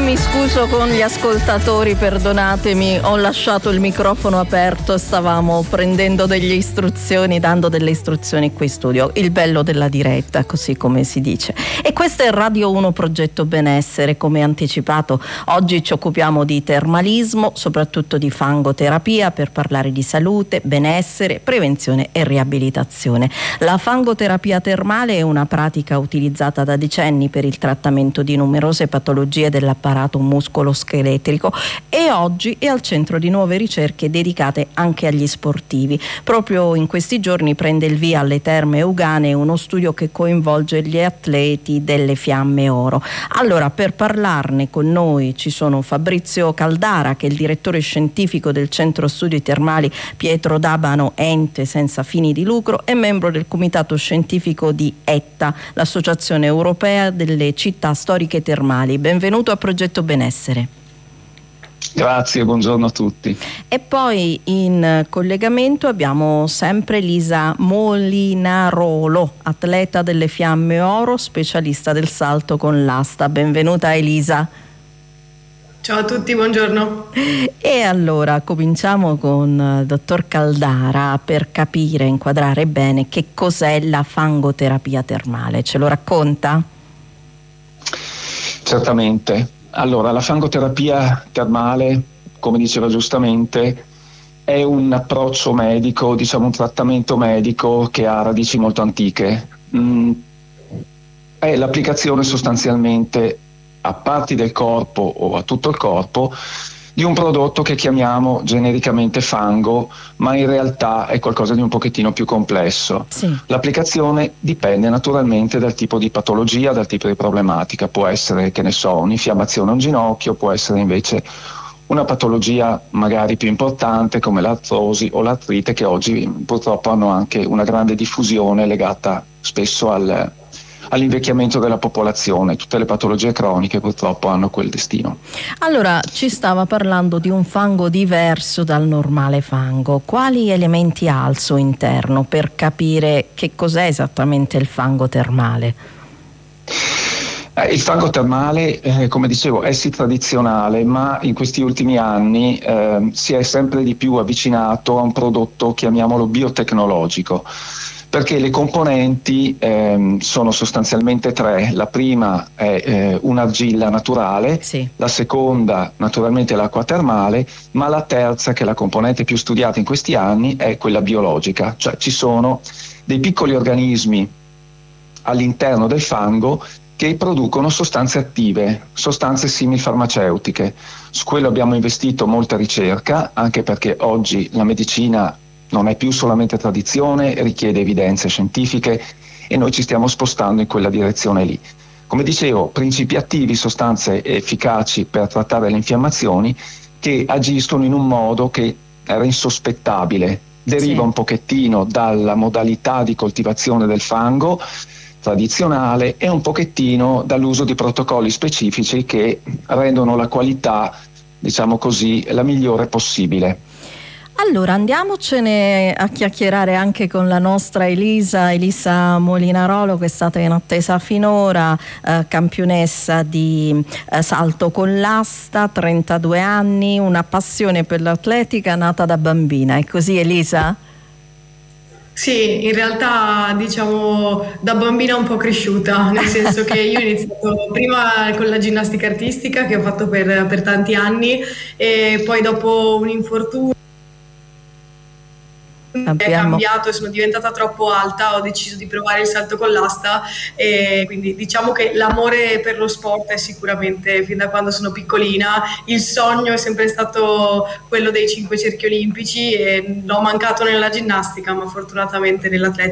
Mi scuso con gli ascoltatori, perdonatemi, ho lasciato il microfono aperto, stavamo prendendo delle istruzioni, dando delle istruzioni qui in studio. Il bello della diretta, così come si dice. E questo è Radio 1 Progetto Benessere. Come anticipato, oggi ci occupiamo di termalismo, soprattutto di fangoterapia, per parlare di salute, benessere, prevenzione e riabilitazione. La fangoterapia termale è una pratica utilizzata da decenni per il trattamento di numerose patologie dell'apparato muscolo-scheletrico e oggi è al centro di nuove ricerche dedicate anche agli sportivi. Proprio in questi giorni prende il via alle Terme Euganee uno studio che coinvolge gli atleti delle Fiamme Oro. Allora, per parlarne con noi ci sono Fabrizio Caldara, che è il direttore scientifico del Centro Studi Termali Pietro D'Abano, ente senza fini di lucro e membro del comitato scientifico di ETTA, l'Associazione Europea delle Città Storiche Termali. Benvenuto a Progetto Benessere. Grazie, buongiorno a tutti. E poi in collegamento abbiamo sempre Elisa Molinarolo, atleta delle Fiamme Oro, specialista del salto con l'asta. Benvenuta Elisa. Ciao a tutti, buongiorno. E allora cominciamo con dottor Caldara per capire, inquadrare bene che cos'è la fangoterapia termale. Ce lo racconta? Certamente. Allora, la fangoterapia termale, come diceva giustamente, è un approccio medico, diciamo un trattamento medico che ha radici molto antiche. È l'applicazione sostanzialmente a parti del corpo o a tutto il corpo di un prodotto che chiamiamo genericamente fango, ma in realtà è qualcosa di un pochettino più complesso. Sì. L'applicazione dipende naturalmente dal tipo di patologia, dal tipo di problematica. Può essere, che ne so, un'infiammazione a un ginocchio, può essere invece una patologia magari più importante come l'artrosi o l'artrite, che oggi purtroppo hanno anche una grande diffusione legata spesso all'invecchiamento della popolazione. Tutte le patologie croniche purtroppo hanno quel destino. Allora, ci stava parlando di un fango diverso dal normale fango. Quali elementi ha al suo interno per capire che cos'è esattamente il fango termale? Il fango termale, come dicevo, è sì tradizionale, ma in questi ultimi anni si è sempre di più avvicinato a un prodotto, chiamiamolo biotecnologico, perché le componenti sono sostanzialmente tre. La prima è un'argilla naturale, sì. La seconda naturalmente è l'acqua termale, ma la terza, che è la componente più studiata in questi anni, è quella biologica, cioè ci sono dei piccoli organismi all'interno del fango che producono sostanze attive, sostanze simil-farmaceutiche. Su quello abbiamo investito molta ricerca, anche perché oggi la medicina non è più solamente tradizione, richiede evidenze scientifiche e noi ci stiamo spostando in quella direzione lì. Come dicevo, principi attivi, sostanze efficaci per trattare le infiammazioni che agiscono in un modo che era insospettabile. Deriva un pochettino dalla modalità di coltivazione del fango tradizionale e un pochettino dall'uso di protocolli specifici che rendono la qualità, diciamo così, la migliore possibile. Allora andiamocene a chiacchierare anche con la nostra Elisa Molinarolo, che è stata in attesa finora, campionessa di salto con l'asta, 32 anni, una passione per l'atletica nata da bambina. È così, Elisa? Sì, in realtà diciamo da bambina un po' cresciuta, nel senso che io ho iniziato prima con la ginnastica artistica, che ho fatto per tanti anni, e poi dopo un infortunio è cambiato e sono diventata troppo alta, ho deciso di provare il salto con l'asta, e quindi diciamo che l'amore per lo sport è sicuramente fin da quando sono piccolina. Il sogno è sempre stato quello dei 5 cerchi olimpici e l'ho mancato nella ginnastica, ma fortunatamente nell'atletica